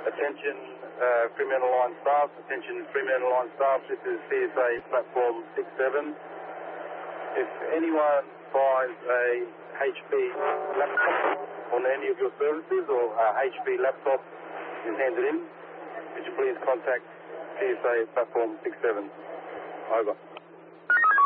Attention Fremantle Line staff, attention Fremantle Line staff, this is CSA platform 67. If anyone finds a HP laptop on any of your services or a HP laptop is handed in, would you please contact CSA platform 67. Over.